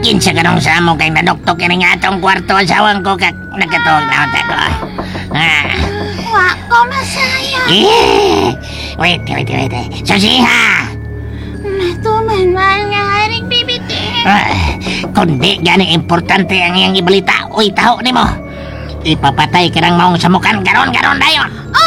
Kinsa kanong sa amo kay nadoktok kini nga atong kwarto asawang ko kag nagkatuog na ako. Wa ko masaya. Wait. Susiha! Matuman man nga haring bibitin. Kundi gani importante ang iyang ibalita. Uy, taho ni mo. Ipapatay ka ng maong samukan garon dayon.